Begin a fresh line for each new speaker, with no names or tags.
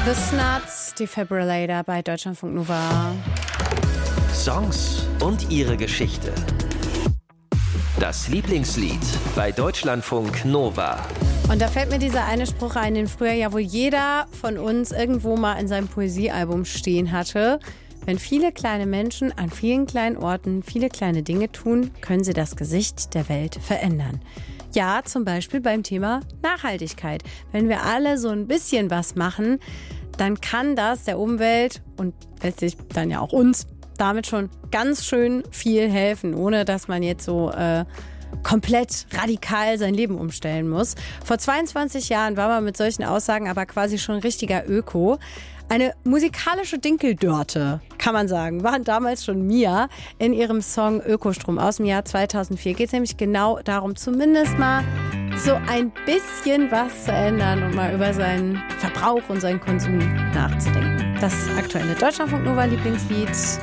The Snuts, Defibrillator bei Deutschlandfunk Nova.
Songs und ihre Geschichte. Das Lieblingslied bei Deutschlandfunk Nova.
Und da fällt mir dieser eine Spruch ein, den früher ja wohl jeder von uns irgendwo mal in seinem Poesiealbum stehen hatte. Wenn viele kleine Menschen an vielen kleinen Orten viele kleine Dinge tun, können sie das Gesicht der Welt verändern. Ja, zum Beispiel beim Thema Nachhaltigkeit. Wenn wir alle so ein bisschen was machen, dann kann das der Umwelt und letztlich dann ja auch uns damit schon ganz schön viel helfen, ohne dass man jetzt so komplett radikal sein Leben umstellen muss. Vor 22 Jahren war man mit solchen Aussagen aber quasi schon richtiger Öko. Eine musikalische Dinkeldörte, kann man sagen, waren damals schon Mia in ihrem Song Ökostrom aus dem Jahr 2004. Geht es nämlich genau darum, zumindest mal so ein bisschen was zu ändern und mal über seinen Verbrauch und seinen Konsum nachzudenken. Das aktuelle Deutschlandfunk Nova Lieblingslied